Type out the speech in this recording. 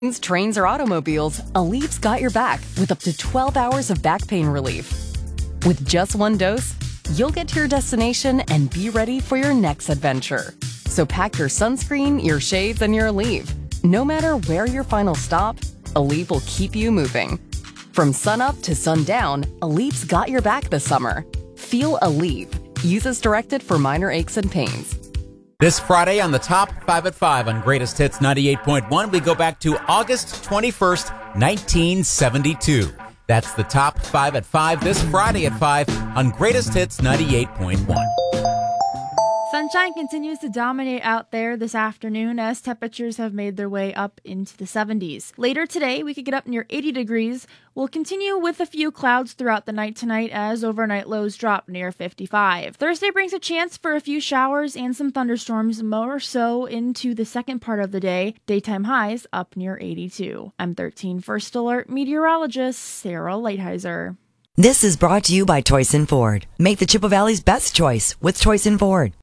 Trains, or automobiles, Aleve got your back with up to 12 hours of back pain relief. With just one dose, you'll get to your destination and be ready for your next adventure. So pack your sunscreen, your shades, and your Aleve. No matter where your final stop, Aleve will keep you moving. From sunup to sundown, Aleve's got your back this summer. Feel Aleve. Use as directed for minor aches and pains. This Friday on the Top 5 at 5 on Greatest Hits 98.1, we go back to August 21st, 1972. That's the Top 5 at 5 this Friday at 5 on Greatest Hits 98.1. Sunshine continues to dominate out there this afternoon as temperatures have made their way up into the 70s. Later today, we could get up near 80 degrees. We'll continue with a few clouds throughout the night tonight as overnight lows drop near 55. Thursday brings a chance for a few showers and some thunderstorms, more so into the second part of the day. Daytime highs up near 82. I'm 13 First Alert meteorologist Sarah Lighthizer. This is brought to you by Toyson Ford. Make the Chippewa Valley's best choice with Toyson Ford.